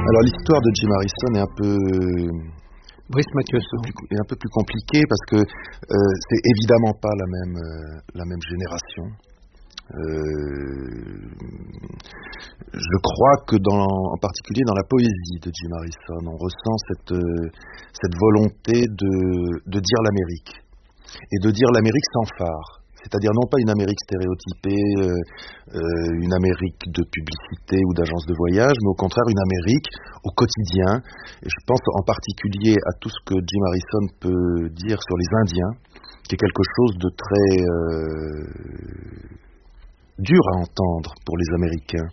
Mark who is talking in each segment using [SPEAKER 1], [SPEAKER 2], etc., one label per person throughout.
[SPEAKER 1] Alors l'histoire de Jim Harrison est un peu
[SPEAKER 2] Brice Mathieuson
[SPEAKER 1] est un peu plus compliquée parce que c'est évidemment pas la même génération. Je crois que en particulier dans la poésie de Jim Harrison, on ressent cette volonté de dire l'Amérique et de dire l'Amérique sans phare. C'est-à-dire non pas une Amérique stéréotypée, une Amérique de publicité ou d'agence de voyage, mais au contraire une Amérique au quotidien. Et je pense en particulier à tout ce que Jim Harrison peut dire sur les Indiens, qui est quelque chose de très dur à entendre pour les Américains.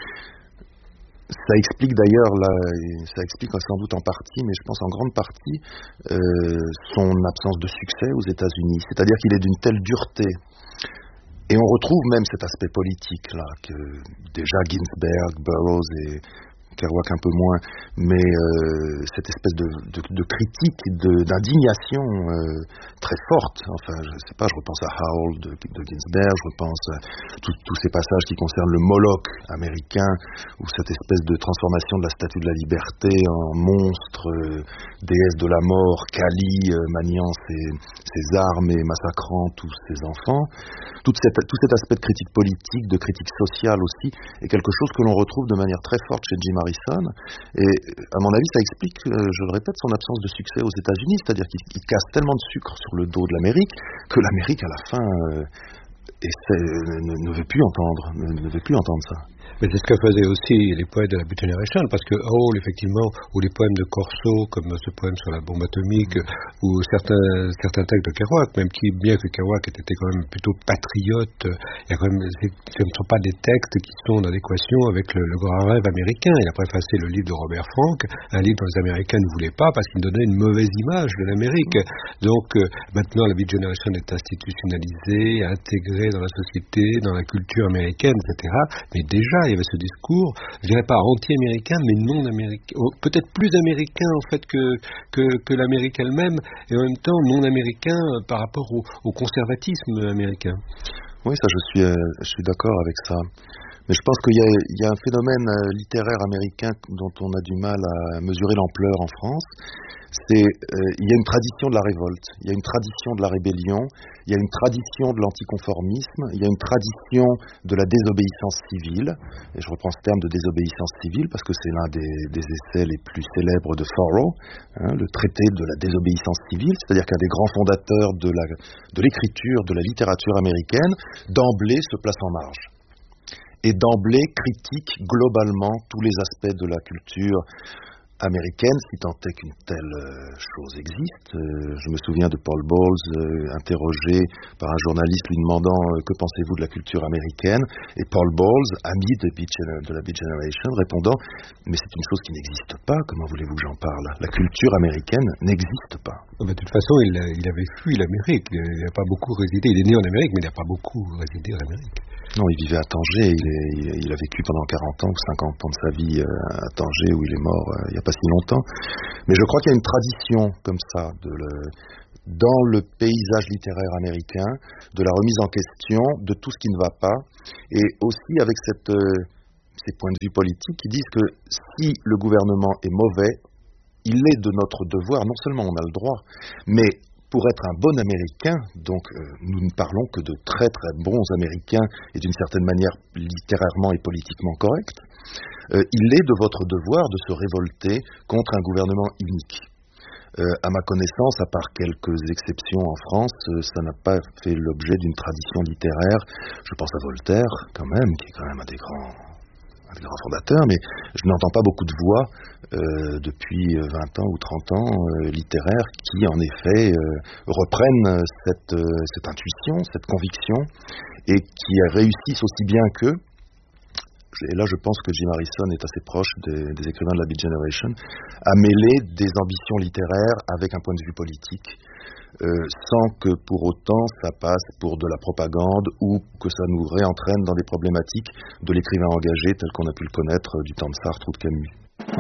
[SPEAKER 1] Ça explique d'ailleurs, ça explique sans doute en partie, mais je pense en grande partie, son absence de succès aux États-Unis. C'est-à-dire qu'il est d'une telle dureté. Et on retrouve même cet aspect politique là, que déjà Ginsberg, Burroughs et Kerouac un peu moins, mais cette espèce de critique, d'indignation très forte. Enfin, je sais pas, je repense à Howl de Ginsberg, je repense à tous ces passages qui concernent le Moloch américain, ou cette espèce de transformation de la statue de la liberté en monstre, déesse de la mort, Kali, maniant ses armes et massacrant tous ses enfants. Tout cet aspect de critique politique, de critique sociale aussi, est quelque chose que l'on retrouve de manière très forte chez Jim Harrison. Et à mon avis, ça explique, je le répète, son absence de succès aux États-Unis, c'est-à-dire qu'il casse tellement de sucre sur le dos de l'Amérique que l'Amérique, à la fin, ne veut plus entendre ça.
[SPEAKER 2] Mais c'est ce que faisaient aussi les poètes de la Beat Generation, parce que Hall, effectivement, ou les poèmes de Corso, comme ce poème sur la bombe atomique, ou certains textes de Kerouac, même qui, bien que Kerouac était quand même plutôt patriote, il y a quand même, ce ne sont pas des textes qui sont en adéquation avec le grand rêve américain. Il a préfacé le livre de Robert Frank, un livre dont les Américains ne voulaient pas parce qu'il donnait une mauvaise image de l'Amérique. Donc, maintenant, la Beat Generation est institutionnalisée, intégrée dans la société, dans la culture américaine, etc. Mais déjà, il y avait ce discours, je dirais pas anti-américain, mais non américain, peut-être plus américain en fait que l'Amérique elle-même, et en même temps non américain par rapport au conservatisme américain.
[SPEAKER 1] Oui, ça je suis d'accord avec ça. Mais je pense qu'il y a un phénomène littéraire américain dont on a du mal à mesurer l'ampleur en France. Il y a une tradition de la révolte, il y a une tradition de la rébellion, il y a une tradition de l'anticonformisme, il y a une tradition de la désobéissance civile, et je reprends ce terme de désobéissance civile parce que c'est l'un des essais les plus célèbres de Thoreau, le traité de la désobéissance civile, c'est-à-dire qu'un des grands fondateurs de l'écriture, de la littérature américaine, d'emblée se place en marge. Et d'emblée critique globalement tous les aspects de la culture américaine, si tant est qu'une telle chose existe. Je me souviens de Paul Bowles, interrogé par un journaliste lui demandant que pensez-vous de la culture américaine, et Paul Bowles, ami de la Beat Generation, répondant mais c'est une chose qui n'existe pas, comment voulez-vous que j'en parle? La culture américaine n'existe pas.
[SPEAKER 2] De toute façon, il avait fui l'Amérique, il n'a pas beaucoup résidé, il est né en Amérique, mais il n'a pas beaucoup résidé en Amérique.
[SPEAKER 1] Non, il vivait à Tanger, il a vécu pendant 40 ans ou 50 ans de sa vie à Tanger, où il est mort il n'y a pas si longtemps. Mais je crois qu'il y a une tradition comme ça, dans le paysage littéraire américain, de la remise en question de tout ce qui ne va pas, et aussi avec ces points de vue politiques qui disent que si le gouvernement est mauvais, il est de notre devoir, non seulement on a le droit, mais pour être un bon Américain, donc nous ne parlons que de très très bons Américains et d'une certaine manière littérairement et politiquement corrects, il est de votre devoir de se révolter contre un gouvernement inique. À ma connaissance, à part quelques exceptions en France, ça n'a pas fait l'objet d'une tradition littéraire. Je pense à Voltaire, quand même, qui est quand même un des grands fondateurs, mais je n'entends pas beaucoup de voix depuis 20 ans ou 30 ans littéraires qui, en effet, reprennent cette intuition, cette conviction, et qui réussissent aussi bien qu'eux. Et là, je pense que Jim Harrison est assez proche des écrivains de la Beat Generation, à mêler des ambitions littéraires avec un point de vue politique, sans que pour autant ça passe pour de la propagande ou que ça nous réentraîne dans des problématiques de l'écrivain engagé tel qu'on a pu le connaître du temps de Sartre ou de Camus.